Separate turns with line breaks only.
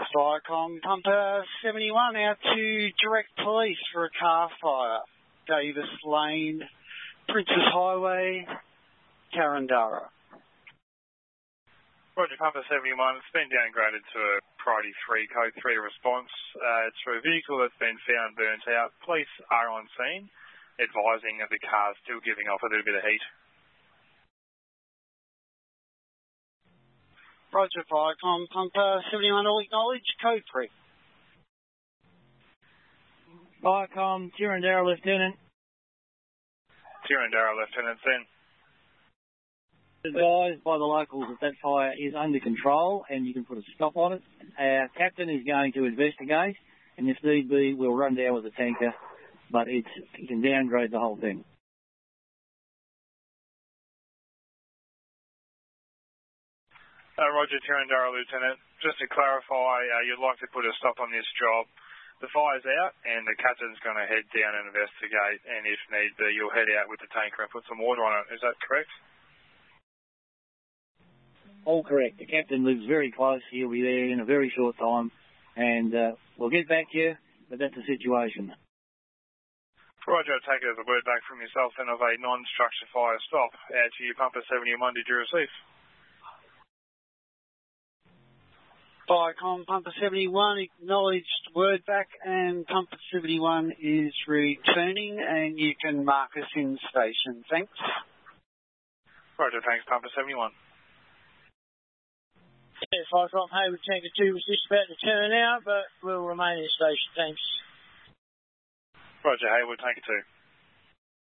Viacom, Pumper 71 out to direct police for a car fire. Davis Lane, Princess Highway, Tarandara.
Roger, Pumper 71, it's been downgraded to a priority 3, code 3 response. It's for a vehicle that's been found burnt out. Police are on scene, advising that the car's still giving off a little bit of heat.
Roger, Viacom, Pumper 71, all acknowledged, code 3.
Viacom, Tarandara Lieutenant.
Tarandara Lieutenant, then.
Advised by the locals that fire is under control and you can put a stop on it. Our captain is going to investigate, and if need be, we'll run down with a tanker, but it can downgrade the whole thing.
Roger, Tarandara Lieutenant. Just to clarify, you'd like to put a stop on this job. The fire's out, and the captain's going to head down and investigate, and if need be, you'll head out with the tanker and put some water on it. Is that correct?
All correct. The captain lives very close. He'll be there in a very short time, and we'll get back to you, but that's the situation.
Roger, I take it as a word back from yourself then of a non-structure fire stop. Out to you, Pumper 71, did you receive?
Viacom, Pumper 71, acknowledged, word back, and Pumper 71 is returning, and you can mark us in station. Thanks.
Roger, thanks, Pumper 71.
Yeah, Viacom, Hayward Tanker 2 was just about to turn out, but we'll remain in station. Thanks.
Roger, Hayward Tanker 2.